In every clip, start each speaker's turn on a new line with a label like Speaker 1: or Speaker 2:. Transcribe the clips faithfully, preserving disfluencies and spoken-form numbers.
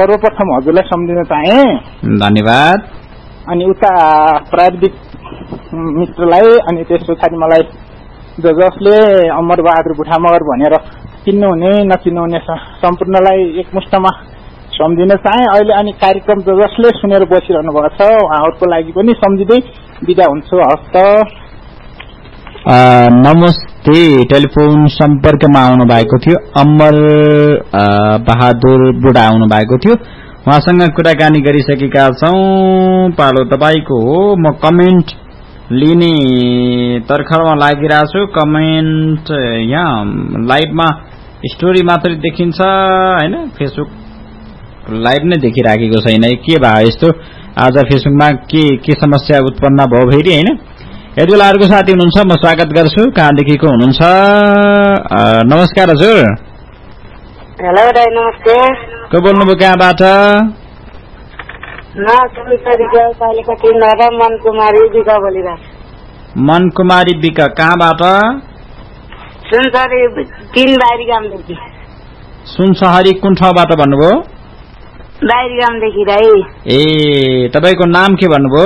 Speaker 1: सर्वप्रथम हजुरलाई सम्झिन चाहे।
Speaker 2: धन्यवाद।
Speaker 1: अनि उता प्राविधिक मित्रलाई अनि त्यस पछाडि मलाई ज जसले अमर बहादुर बुढामगर भनेर चिन्नुहुने नचिन्नुहुने सम्पूर्णलाई एकमुष्टमा सम्झिन चाहे अहिले। अनि कार्यक्रम ज जसले सुनेर बसिरहनु भएको छ उहाँहरूको लागि पनि सम्झिँदै बिदा हुन्छु। हस्त
Speaker 2: नमस्ते। टेलिफोन सम्पर्कमा आउनु भएको थियो अमर बहादुर बुढा आउनु भएको थियो, उहाँसँग कुराकानी गरिसकेका छौं। पालो तपाईको हो। म कमेन्ट लिने तर्खरमा लागिरहेको छु। कमेन्ट यहाँ लाइभमा स्टोरी मात्रै देखिन्छ हैन, फेसबुक लाइभ नै देखिराखेको छैन। के भयो यस्तो? आज फेसबुकमा के के समस्या उत्पन्न भयो फेरि हैन? यति बेला अर्को साथी हुनुहुन्छ, म स्वागत गर्छु। कहाँदेखिको हुनुहुन्छ? नमस्कार हजुर।
Speaker 3: हेलो दाइ, नमस्ते।
Speaker 2: को बोल्नुभयो, कहाँबाट?
Speaker 3: मन कुमारी बिका बोलिरहेको।
Speaker 2: मन कुमारी बिका कहाँबाट?
Speaker 3: सुनसरी तीन बारी गामदेखि।
Speaker 2: सुनसहरी कुन ठाउँबाट भन्नुभयो?
Speaker 3: बारी गामदेखि दाइ।
Speaker 2: ए तपाईको नाम के भन्नुभयो?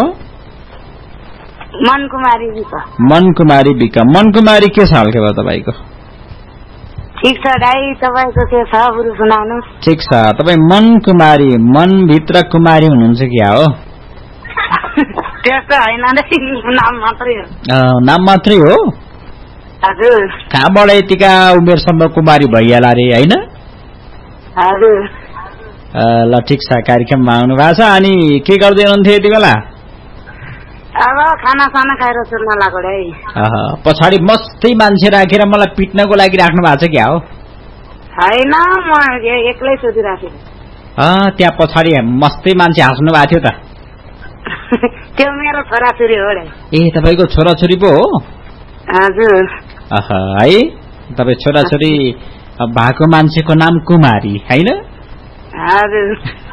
Speaker 3: मन कुमारी बिका।
Speaker 2: मन कुमारी बिका। मन कुमारी के साल के भयो तपाईको?
Speaker 3: ठीक छ दाइ, तपाईको के छ बरु सुनाउनु।
Speaker 2: ठीक छ। तपाई मन कुमारी, मन भित्र कुमारी हुनुहुन्छ क्या हो?
Speaker 3: त्यस्तो हैन दाइ, नाम मात्रै हो।
Speaker 2: नाम मात्रै हो?
Speaker 3: हजुर।
Speaker 2: कहाँबाट यतिका उमेरसम्म कुमारी भइहाल्ला रे हैन?
Speaker 3: हजुर।
Speaker 2: ल ठिक छ, कार्यक्रममा आउनु भएको छ। अनि के गर्दै हुनुहुन्थ्यो यति बेला?
Speaker 3: अब खाना साना खाएर सुत्न लाग्यो दाइ।
Speaker 2: पछाडि मस्तै मान्छे राखेर मलाई पिट्नको लागि राख्नु भएको छ क्या हो?
Speaker 3: हैन, म एक्लै सुतिराखेको।
Speaker 2: त्यहाँ पछाडि मस्तै मान्छे हाँस्नु भएको थियो त?
Speaker 3: त्यो मेरो छोराछोरी हो दाइ।
Speaker 2: ए तपाईको छोराछोरी पो हो?
Speaker 3: हजुर।
Speaker 2: है तपाई छोराछोरी भएको मान्छेको नाम कुमारी हैन?
Speaker 3: हजुर।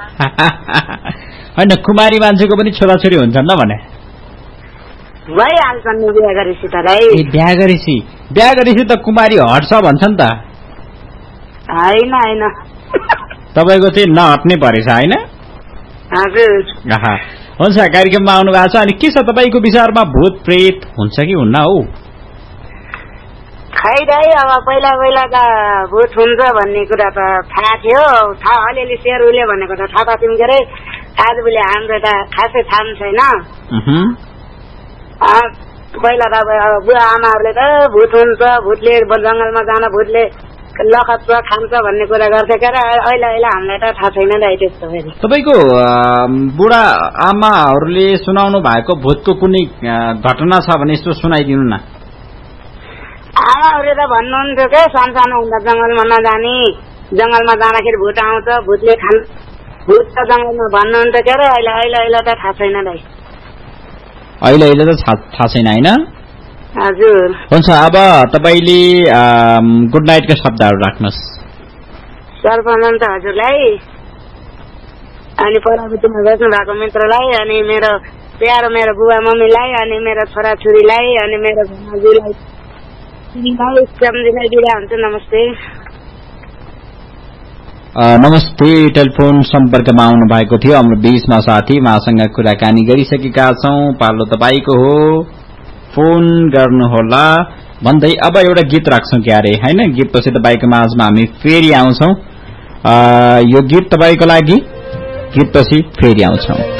Speaker 2: हैन, कुमारी मान्छेको पनि छोराछोरी हुन्छन् न भने?
Speaker 3: भइहाल्छन् नि बिहा गरेपछि त दाइ।
Speaker 2: ए बिहा गरेपछि बिहा गरेपछि त कुमारी हट्छ भन्छन् त?
Speaker 3: हैन हैन,
Speaker 2: तपाईको चाहिँ नहट्ने परेछ हैन?
Speaker 3: हजुर।
Speaker 2: हुन्छ, कार्यक्रममा आउनु भएको छ। अनि के छ तपाईको विचारमा, भूत प्रेत हुन्छ कि हुन्न हौ?
Speaker 3: खै दाइ, अब पहिला पहिला त भूत हुन्छ भन्ने कुरा त थाहा थियो, थाहा अलिअलि सेरुले भनेको त थाहा थियौँ के अरे। आजभोलि हाम्रो त खासै थाहा छैन। पहिला त अब बुवा आमाहरूले त भूत हुन्छ, भूतले जङ्गलमा जान, भूतले लखत खान्छ भन्ने कुरा गर्थे के अरे। अहिले अहिले हामीलाई त थाहा छैन दाइ त्यस्तो। फेरि
Speaker 2: तपाईको बुढा आमाहरूले सुनाउनु भएको भूतको कुनै घटना छ भने यस्तो सुनाइदिनु न।
Speaker 3: आमाहरूले त भन्नुहुन्थ्यो के, सानसानो हुँदा जङ्गलमा नजाने, जङ्गलमा जाँदाखेरि भूत आउँछ, भूतले खान, भूत त जङ्गलमा भन्नुहुन्थ्यो के अरे। अहिले अहिले अहिले त थाहा छैन दाइ।
Speaker 2: अहिले अहिले त थाहा छैन हैन?
Speaker 3: हजुर।
Speaker 2: हुन्छ, अब तपाईले गुड नाइटका शब्दहरू राख्नुहोस्।
Speaker 3: सर्वप्रथम त हजुरलाई, अनि प्रविधिमा बस्नु भएको मित्रलाई, अनि मेरो प्यारो मेरो बुवा मम्मीलाई, अनि मेरो छोराछोरीलाई, अनि मेरो घरमाजुलाई सम्झिँदै बिदा हुन्छु। नमस्ते।
Speaker 2: नमस्ते। टेलिफोन सम्पर्कमा आउनु भएको थियो हाम्रो बीचमा साथी, उहाँसँग कुराकानी गरिसकेका छौं। पालो तपाईको हो, फोन गर्नुहोला भन्दै अब एउटा गीत राख्छौं क्यारे हैन? गीत पछि तपाईको माझमा हामी फेरि आउँछौं। यो गीत तपाईको लागि, गीत पछि फेरि आउँछौं।